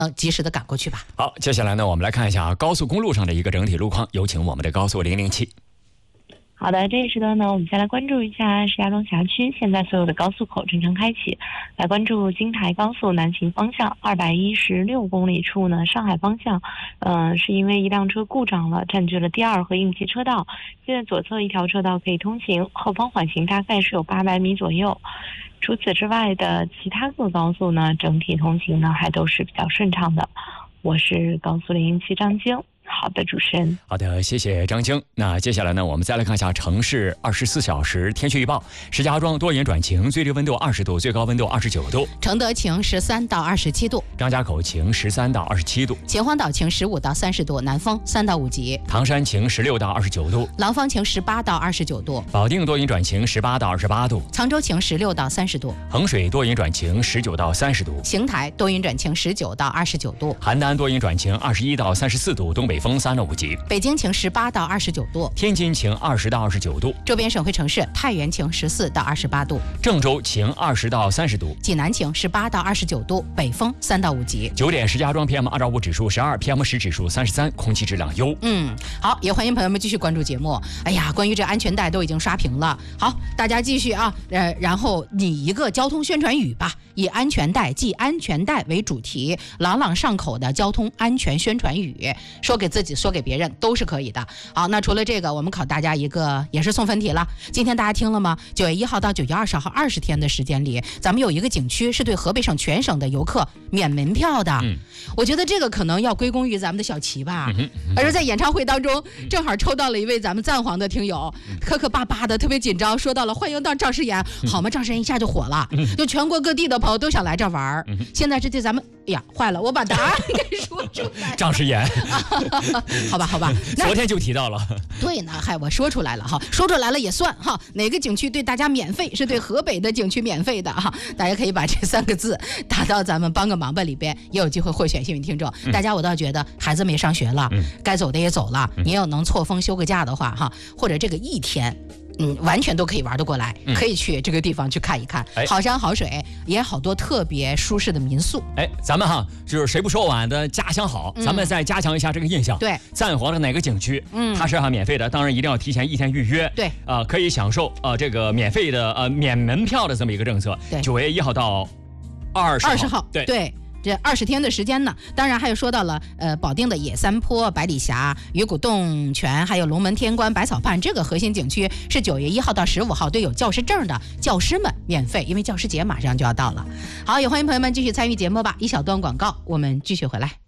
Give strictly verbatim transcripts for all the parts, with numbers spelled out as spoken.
呃，及时的赶过去吧。 好，接下来呢，我们来看一下高速公路上的一个整体路况，有请我们的高速零零七。 好的，这一时段呢，我们先来关注一下石家庄辖区现在所有的高速口正常开启。来关注京台高速南行方向二百一十六公里处呢，上海方向，呃，是因为一辆车故障了，占据了第二和应急车道，现在左侧一条车道可以通行，后方缓行大概是有八百米左右。除此之外的其他各高速呢，整体通行呢还都是比较顺畅的。我是高速零零七张晶。好的，主持人。 好的，谢谢张晶。那接下来呢，我们再来看一下城市二十四小时天气预报。石家庄多云转晴，最低温度二十度，最高温度二十九度。 承德晴十三到二十七度。 张家口晴十三到二十七度。 秦皇岛晴十五到三十度，南风三到五级。 唐山晴十六到二十九度。 廊坊晴十八到二十九度。 保定多云转晴十八到二十八度。 沧州晴十六到三十度。 衡水多云转晴十九到三十度。 邢台多云转晴十九到二十九度。 邯郸多云转晴二十一到三十四度，东北风三到五级。 北京晴十八到二十九度。 天津晴二十到二十九度。 周边省会城市太原晴十四到二十八度。 郑州晴二十到三十度。 济南晴十八到二十九度，北风三到五级。 九点，石家庄 P M 二点五 指数十二 ，P M 十 指数三十三，空气质量优。 嗯，好，也欢迎朋友们继续关注节目。哎呀，关于这安全带都已经刷屏了。好，大家继续啊，呃，然后拟一个交通宣传语吧，以安全带系安全带为主题，朗朗上口的交通安全宣传语，说给自己，说给别人都是可以的。好，那除了这个，我们考大家一个也是送分题了。今天大家听了吗？九月一号到九月二十号二十天的时间里，咱们有一个景区是对河北省全省的游客免门票的。嗯，我觉得这个可能要归功于咱们的小齐吧。嗯嗯、而且在演唱会当中，正好抽到了一位咱们赞皇的听友，磕磕巴巴的，特别紧张，说到了欢迎到赵世炎，好吗？赵世炎一下就火了，就全国各地的朋友都想来这玩。嗯、现在是对咱们，哎呀，坏了，我把答案给说出来。 赵世炎， 好吧，好吧， 昨天就提到了。 对呢，嗨，我说出来了哈，说出来了也算哈。哪个景区对大家免费？是对河北的景区免费的哈。大家可以把这三个字打到咱们帮个忙吧里边，也有机会获选幸运听众。嗯、大家我倒觉得孩子们也上学了，嗯、该走的也走了，嗯、你要能错峰休个假的话哈，或者这个一天。嗯，完全都可以玩得过来，嗯、可以去这个地方去看一看，哎、好山好水，也好多特别舒适的民宿。 哎，咱们哈就是谁不说完的家乡好，嗯、咱们再加强一下这个印象。 对， 赞皇的哪个景区，嗯，它是哈免费的，当然一定要提前一天预约。 对， 啊、呃，可以享受呃这个免费的呃免门票的这么一个政策。 对， 九月一号到二十号。二十号， 对对。这二十天的时间呢，当然还有说到了，呃，保定的野三坡、百里峡、鱼骨洞泉，还有龙门天关、百草畔，这个核心景区是九月一号到十五号对有教师证的教师们免费，因为教师节马上就要到了。好，也欢迎朋友们继续参与节目吧。一小段广告，我们继续回来。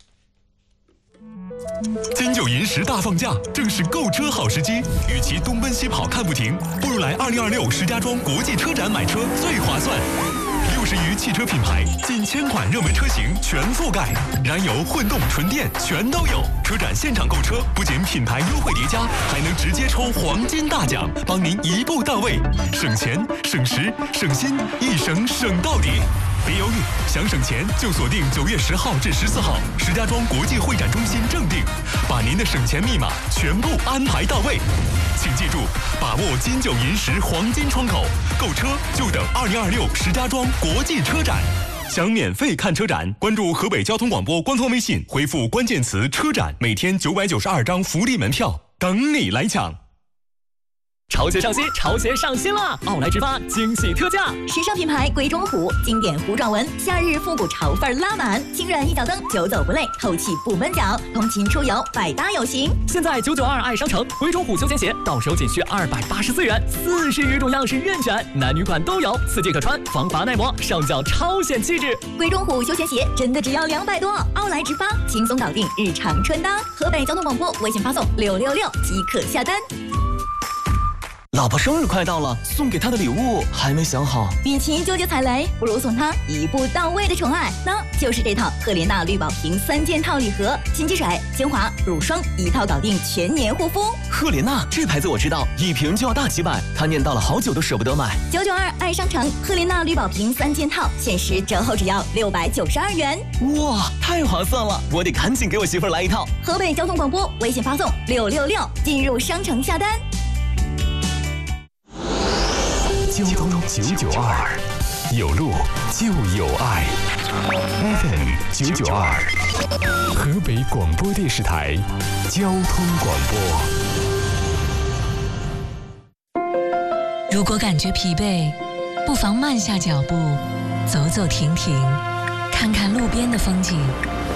金九银十大放假，正是购车好时机。与其东奔西跑看不停，不如来二零二六石家庄国际车展买车最划算。六十余汽车品牌，近千款热门车型全覆盖，燃油、混动、纯电全都有。车展现场购车，不仅品牌优惠叠加，还能直接抽黄金大奖，帮您一步到位，省钱、省时、省心，一省省到底。别犹豫，想省钱就锁定九月十号至十四号，石家庄国际会展中心正定，把您的省钱密码全部安排到位。请记住，把握金九银十黄金窗口，购车就等二零二六石家庄国际车展。想免费看车展，关注河北交通广播官方微信，回复关键词“车展”，每天九百九十二张福利门票，等你来抢。 潮鞋上新，潮鞋上新了！奥莱直发惊喜特价， 时尚品牌鬼冢虎，经典糊状纹，夏日复古潮范拉满，轻软一脚蹬，久走不累，透气不闷脚，通勤出游百搭有型。 现在九九二爱商城，鬼冢虎休闲鞋到手仅需二百八十四元，四十余种样式任选，男女款都有，四季可穿，防滑耐磨，上脚超显气质。 鬼冢虎休闲鞋真的只要两百多，奥莱直发轻松搞定日常穿搭。河北交通广播微信发送六六六即可下单。 老婆生日快到了，送给她的礼物还没想好。 与其纠结踩雷，不如送她一步到位的宠爱，那就是这套赫莲娜绿宝瓶三件套礼盒，洗肌水、精华、乳霜一套搞定全年护肤。 赫莲娜这牌子我知道，一瓶就要大几百，她念叨了好久都舍不得买。 九九二爱商城赫莲娜绿宝瓶三件套，限时折后只要六百九十二元。 哇，太划算了！我得赶紧给我媳妇儿来一套。 河北交通广播微信发送六六六，进入商城下单。 交通九九二，有路就有爱。 F M 九九二，河北广播电视台交通广播。 如果感觉疲惫，不妨慢下脚步，走走停停，看看路边的风景。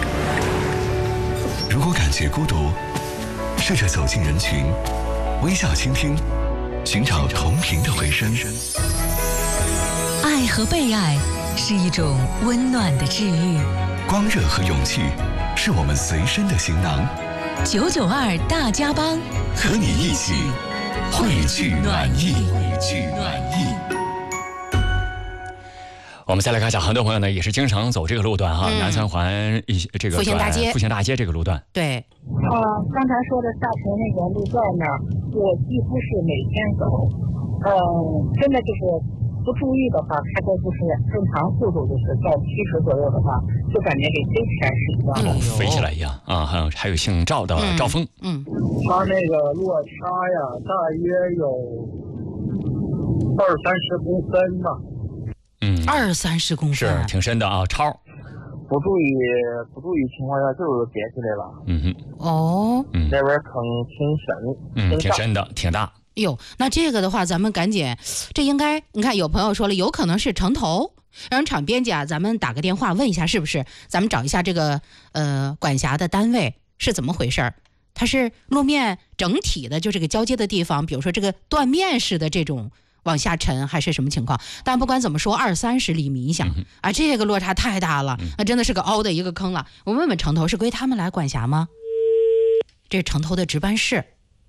如果感觉孤独，试着走进人群，微笑倾听，寻找同频的回声。 爱和被爱是一种温暖的治愈， 光热和勇气是我们随身的行囊。 九九二大家帮， 和你一起汇聚暖意，汇聚暖意。 我们再来看一下，很多朋友呢也是经常走这个路段哈、嗯，南三环一这个复兴大街， 复兴大街这个路段。 对。 啊，刚才说的下城那个路段呢，我几乎是每天走，嗯，真的就是不注意的话，开车就是正常速度，就是在七十左右的话，就感觉给飞起来似的、 嗯，飞起来一样啊！还有还有姓赵的赵峰， 嗯，他那个落差呀，大约有二三十公分吧。 嗯， 二三十公分是挺深的啊，超。 不注意不注意情况下就是跌起来了。 嗯哼。 哦。 嗯。 那边坑挺深。 嗯，挺深的，挺大。 哟，那这个的话，咱们赶紧，这应该你看，有朋友说了，有可能是城头，让场编辑啊，咱们打个电话问一下，是不是？咱们找一下这个呃管辖的单位是怎么回事儿？它是路面整体的，就这个交接的地方，比如说这个断面式的这种往下沉，还是什么情况？但不管怎么说，二三十厘米，你想啊，这个落差太大了，那真的是个凹的一个坑了。我问问城头，是归他们来管辖吗？这是城头的值班室。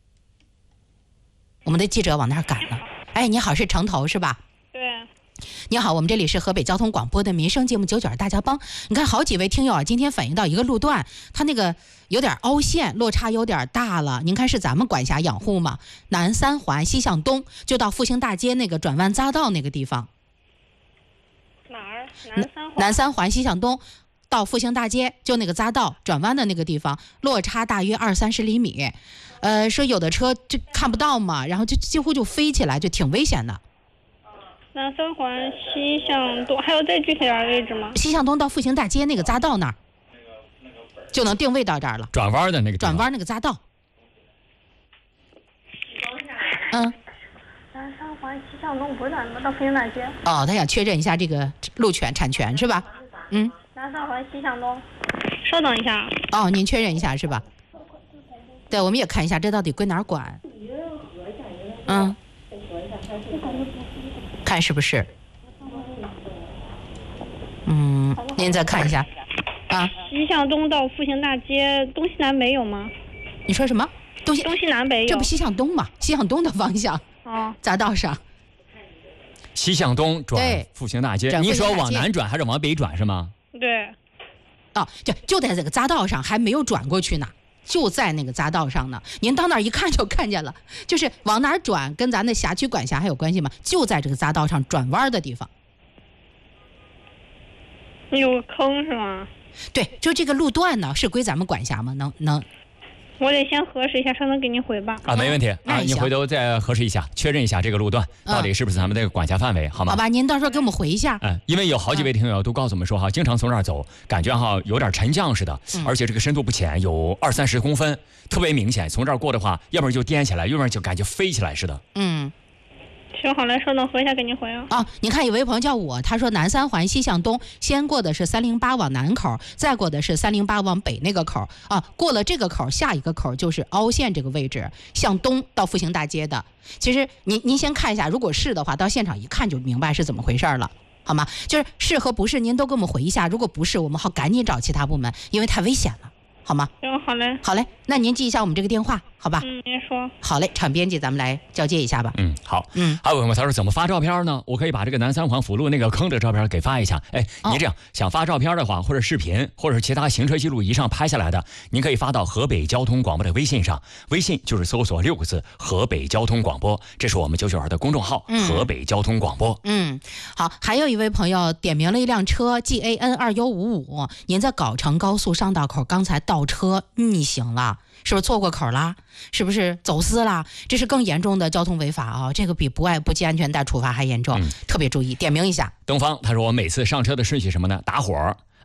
我们的记者往那儿赶了。哎，你好，是城头是吧？ 对。 你好，我们这里是河北交通广播的民生节目九九二大家帮。你看，好几位听友啊，今天反映到一个路段，它那个有点凹陷，落差有点大了。您看是咱们管辖养护吗？南三环西向东，就到复兴大街那个转弯匝道那个地方。 哪儿？南三环。 南三环西向东。到复兴大街就那个匝道转弯的那个地方，落差大约二三十厘米，呃，说有的车就看不到嘛，然后就几乎就飞起来，就挺危险的。 南三环西向东，还有再具体点位置吗？ 西向东到复兴大街那个匝道那儿，就能定位到这儿了。 转弯的那个转弯那个匝道。嗯。 南三环西向东不是转到复兴大街。 哦，他想确认一下这个路权产权是吧？嗯。 南三环西向东，稍等一下。 哦，您确认一下是吧？对，我们也看一下这到底归哪儿管。嗯，看是不是？嗯，您再看一下。啊， 西向东到复兴大街，东西南北有吗？ 你说什么？东西东西南北有？ 这不西向东吗？西向东的方向。 哦。 匝道上。 西向东转复兴大街，你说往南转还是往北转是吗？ 对， 哦，就就在这个匝道上，还没有转过去呢，就在那个匝道上呢。您到那儿一看就看见了，就是往哪儿转跟咱的辖区管辖还有关系吗？就在这个匝道上转弯的地方。 有个坑是吗？ 对，就这个路段呢，是归咱们管辖吗？能能。 我得先核实一下，稍等给您回吧。 啊，没问题啊，你回头再核实一下，确认一下这个路段到底是不是咱们这个管辖范围，好吗？ 好吧，您到时候给我们回一下。 嗯，因为有好几位听友都告诉我们说哈，经常从这儿走，感觉哈有点沉降似的，而且这个深度不浅，有二三十公分，特别明显。从这儿过的话，要不然就颠起来，要不然就感觉飞起来似的。 嗯。 行，好嘞，稍等，核一下给您回啊。 啊，你看有位朋友叫我，他说南三环西向东，先过的是三零八往南口，再过的是三零八往北那个口啊，过了这个口，下一个口就是凹陷这个位置，向东到复兴大街的。其实您您先看一下，如果是的话，到现场一看就明白是怎么回事了，好吗？就是是和不是，您都给我们回一下。如果不是，我们好赶紧找其他部门，因为太危险了。好吗？ 行，好嘞， 好嘞，那您记一下我们这个电话，好吧？ 嗯，您说。 好嘞，场编辑，咱们来交接一下吧。 嗯，好。 嗯， 还有朋友他说怎么发照片呢？我可以把这个南三环辅路那个坑的照片给发一下。哎，您这样、哦、想发照片的话，或者视频，或者是其他行车记录仪上拍下来的，您可以发到河北交通广播的微信上，微信就是搜索六个字“河北交通广播”，这是我们九九二的公众号、嗯“河北交通广播”。 嗯，好。还有一位朋友点名了一辆车 G A N 二一五五，您在藁城高速上道口刚才倒车逆行了，是不是错过口了？是不是走私了？这是更严重的交通违法啊！这个比不爱不系安全带处罚还严重、嗯，特别注意，点名一下。 东方他说我每次上车的顺序什么呢？打火，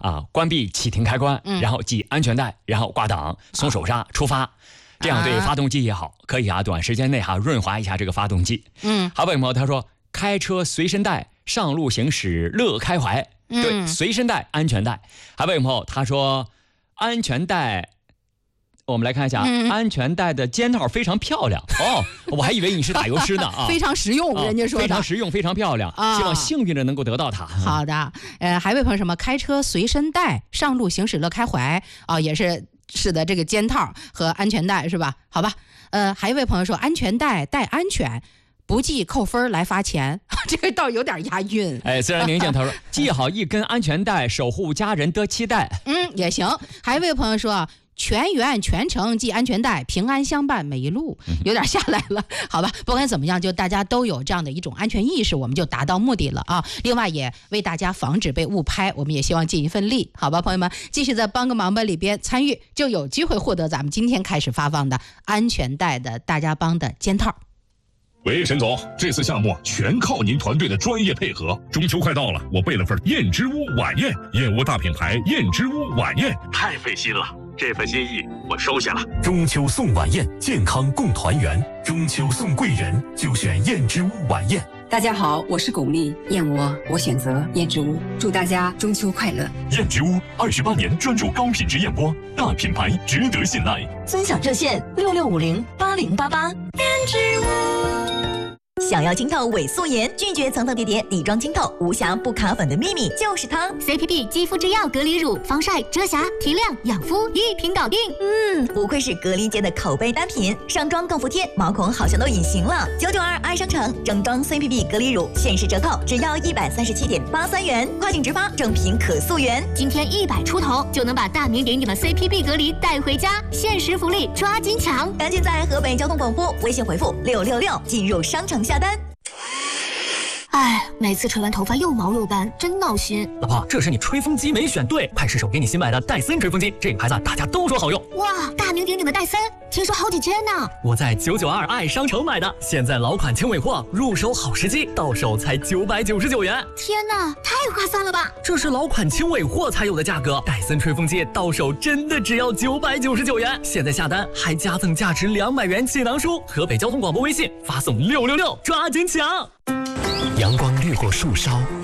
啊，关闭启停开关， 嗯、 然后系安全带，然后挂档，松手刹，出发。这样对发动机也好，可以啊，短时间内哈、啊、润滑一下这个发动机。 嗯， 还有朋友他说，开车随身带，上路行驶乐开怀。 嗯、 对，随身带安全带。还有朋友他说，安全带。我们来看一下， 嗯、 安全带的肩套非常漂亮哦，我还以为你是打油诗呢啊， 非常实用，人家说的、 哦、非常实用，非常漂亮，啊、希望幸运的能够得到它。 好的，呃，还有位朋友什么开车随身带，上路行驶乐开怀啊、哦，也是是的，这个肩套和安全带是吧？好吧，呃，还有一位朋友说安全带带安全。不系扣分来罚钱，这个倒有点押韵。 哎，虽然宁静他说系好一根安全带，守护家人的期待， 嗯，也行。还有一位朋友说，全员全程系安全带，平安相伴每一路，有点下来了，好吧。不管怎么样，就大家都有这样的一种安全意识，我们就达到目的了啊。另外也为大家防止被误拍，我们也希望尽一份力，好吧，朋友们，继续在帮个忙吧里边参与，就有机会获得咱们今天开始发放的安全带的大家帮的肩套。 喂，陈总，这次项目全靠您团队的专业配合。中秋快到了，我备了份燕之屋晚宴，燕窝大品牌燕之屋晚宴，太费心了。这份心意我收下了。 中秋送晚宴，健康共团圆。中秋送贵人，就选燕之屋晚宴。 大家好，我是巩俐，燕窝我选择燕之屋，祝大家中秋快乐。 燕之屋二十八年专注高品质燕窝，大品牌值得信赖。 分享热线六六五零八零八八。燕之屋。想要清透伪素颜，拒绝层层叠叠底妆清透，无瑕不卡粉的秘密就是它 C P B 肌肤之钥隔离乳，防晒、遮瑕、提亮、养肤一瓶搞定。 嗯，不愧是隔离界的口碑单品，上妆更服帖，毛孔好像都隐形了。九九二爱商城整装 C P B 隔离乳限时折扣，只要一百三十七点八三元，跨境直发，正品可溯源。 今天一百出头就能把大名鼎鼎的 C P B 隔离带回家，限时福利抓紧抢！ 赶紧在河北交通广播微信回复六六六进入商城下单。 哎，每次吹完头发又毛又干，真闹心。 老婆，这是你吹风机没选对，快试手给你新买的戴森吹风机，这个牌子大家都说好用。 哇，大名鼎鼎的戴森，听说好几千呢。 我在九九二爱商城买的，现在老款轻尾货，入手好时机，到手才九百九十九元。 天哪，太划算了吧！ 这是老款轻尾货才有的价格，戴森吹风机到手真的只要九百九十九元。现在下单还加赠价值两百元气囊书，河北交通广播微信发送六六六，抓紧抢。 阳光掠过树梢，